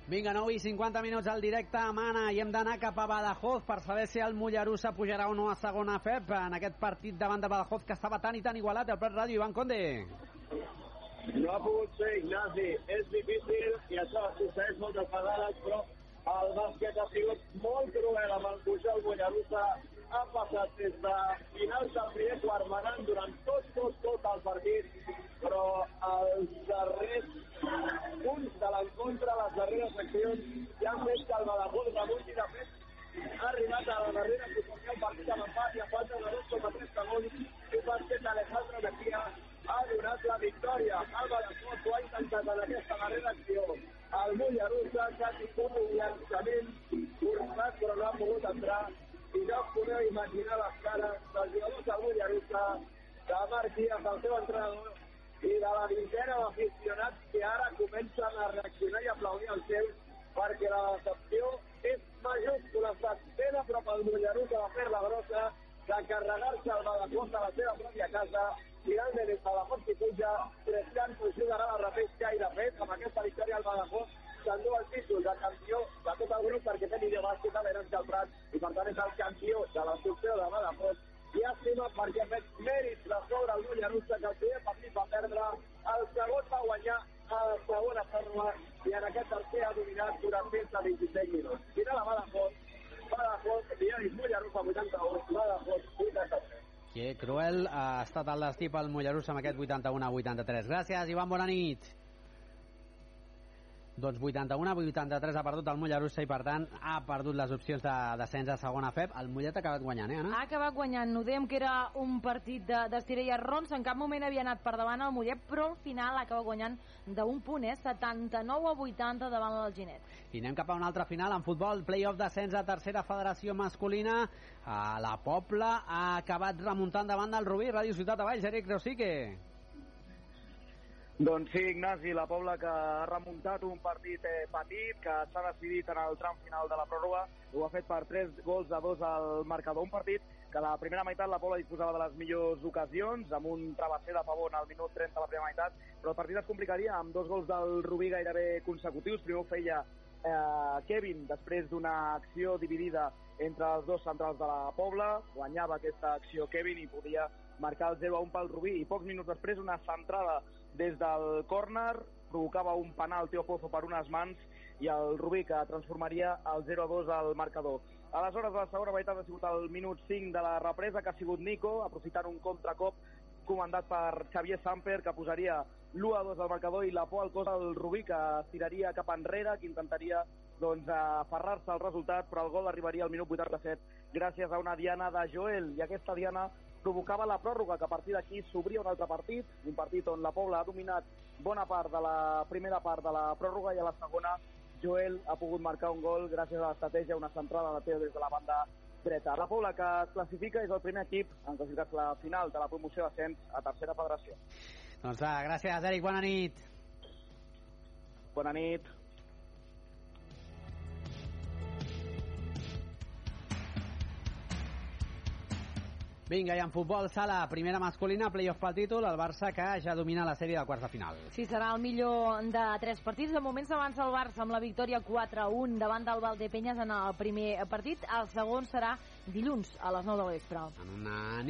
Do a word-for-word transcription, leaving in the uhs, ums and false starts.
Vinga, nou i cinquanta minuts al directe a Mana i hem d'anar cap a Badajoz per saber si el Mollerussa pujarà o no a segona F E P en aquest partit davant de Badajoz que estava tan i tan igualat. El Prat Ràdio, Ivan Conde. No ha pogut ser, Ignasi. És difícil i això succeeix moltes vegades, però el bàsquet ha sigut molt cruel amb el Pujol Mollerussa. Ha passat des de finals del primer quart manant durant tot, tot, tot el partit, però els darrers punts de l'encontre, les darreres accions, ja han fet que el Badajoz remunti. De fet, ha arribat a la darrera posició el partit amb empat i a falta de dos coma tres segons i bàsquet Alejandro Mejía ha donat la victòria. El Badajoz ho ha intentat en aquesta darrera acció. El Mollerussa que ha tingut un llançament forçat però no ha pogut entrar. I no podeu imaginar les cares dels jugadors del Mollerussa, de Marc Díaz, el seu entrenador, i de la vintena d'aficionats que ara comencen a reaccionar i aplaudir els seus, perquè la decepció és majúscula. Ha estat ben a prop el Mollerussa de fer la grossa, de carregar-se el Badajoz a la seva pròpia casa. Finalment és Badajoz qui puja, Cresciano jugarà la repesca i de fet amb aquesta victòria el Badajoz s'endú el títol de campió de tot el grup perquè té millor bàsquet a l'Herència al Prat i per tant és el campió de la secció de Badajoz i estima perquè ha fet mèrits de sobre el Mollerussa que el primer partit va perdre, el segon va guanyar a la segona pròrroga i en aquest tercer ha dominat durant fins a vint-i-set minuts. Final a Badajoz, Badajoz, Diaris Mollerussa vuitanta-u, Badajoz vuitanta-tres. Que cruel ha estat el destí pel Mollerussa amb aquest vuitanta-u a vuitanta-tres. Gràcies, Ivan, bona nit. Doncs vuitanta-u a vuitanta-tres ha perdut el Mollerussa i per tant ha perdut les opcions de descens a segona F E P. El Mollet ha acabat guanyant, eh, Anna? Ha acabat guanyant. No dèiem que era un partit d'estira i arrons. En cap moment havia anat per davant el Mollet, però al final acaba guanyant d'un punt, eh? setanta-nou a vuitanta davant l'Alginet. I anem cap a una altra final en futbol. Play-off descens a tercera federació masculina. A la Pobla ha acabat remuntant davant del Rubí. Ràdio Ciutat Avall, Eric Rosique. Doncs sí, Ignasi, la Pobla que ha remuntat un partit eh, petit que s'ha decidit en el tram final de la pròrroga, ho ha fet per tres gols a dos al marcador, un partit que a la primera meitat la Pobla disposava de les millors ocasions, amb un travesser de Pavón al minut trenta de la primera meitat, però el partit es complicaria amb dos gols del Rubí gairebé consecutius. Primer ho feia eh, Kevin, després d'una acció dividida entre els dos centrals de la Pobla, guanyava aquesta acció Kevin i podia marcar el zero a un pel Rubí, i pocs minuts després una centrada des del córner provocava un penal Teo Pozo per unes mans i el Rubí que transformaria el zero a dos al marcador. Aleshores, la segona meitat ha sigut el minut cinc de la represa, que ha sigut Nico, aprofitant un contracop comandat per Xavier Samper, que posaria l'u a dos al marcador, i la por al cos del Rubí, que tiraria cap enrere, que intentaria doncs, aferrar-se al resultat, però el gol arribaria al minut vuitanta-set gràcies a una diana de Joel, i aquesta diana provocava la pròrroga, que a partir d'aquí s'obria un altre partit, un partit on la Pobla ha dominat bona part de la primera part de la pròrroga, i a la segona Joel ha pogut marcar un gol gràcies a l'estratègia, una centrada de Teo des de la banda dreta. La Pobla, que es classifica, és el primer equip en classificar la final de la promoció d'ascens a tercera federació. Doncs va, gràcies, Eric, bona nit. Bona nit. Vinga, i en futbol sala, primera masculina, play-off pel títol, el Barça que ja domina la sèrie de quarts de final. Sí, serà el millor de tres partits. De moment s'avança el Barça amb la victòria quatre a un davant del Valdepeñas en el primer partit. El segon serà dilluns a les nou de la vespre. En una